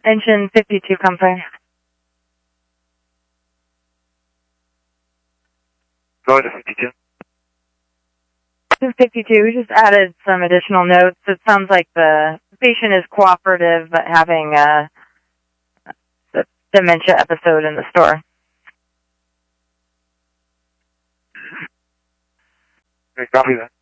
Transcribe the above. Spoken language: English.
Engine 52 company. Go to 52. 52, we just added some additional notes. It sounds like the patient is cooperative but having a dementia episode in the store. Okay, copy that.